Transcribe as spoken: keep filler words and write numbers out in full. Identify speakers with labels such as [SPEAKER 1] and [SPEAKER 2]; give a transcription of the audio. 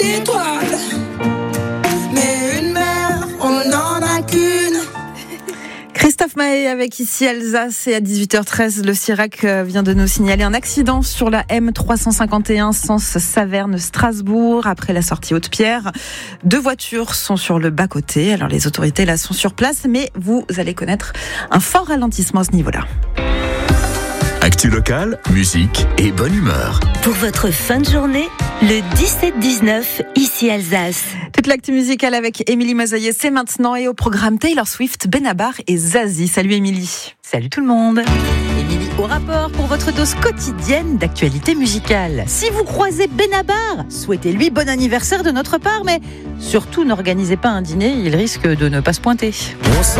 [SPEAKER 1] étoiles, mais une mère, on n'en a qu'une.
[SPEAKER 2] Christophe Maé avec Ici Alsace, et à dix-huit heures treize, le Sirac vient de nous signaler un accident sur la M trois cent cinquante et un sens Saverne-Strasbourg après la sortie Haute-Pierre. Deux voitures sont sur le bas-côté, alors les autorités là sont sur place, mais vous allez connaître un fort ralentissement à ce niveau-là.
[SPEAKER 3] Actu locale, musique et bonne humeur.
[SPEAKER 4] Pour votre fin de journée, le dix-sept dix-neuf, Ici Alsace.
[SPEAKER 2] Toute l'actu musicale avec Émilie Mazoyer, c'est maintenant, et au programme Taylor Swift, Benabar et Zazie. Salut Émilie.
[SPEAKER 5] Salut tout le monde. Émilie au rapport pour votre dose quotidienne d'actualité musicale. Si vous croisez Benabar, souhaitez-lui bon anniversaire de notre part, mais surtout n'organisez pas un dîner, il risque de ne pas se pointer.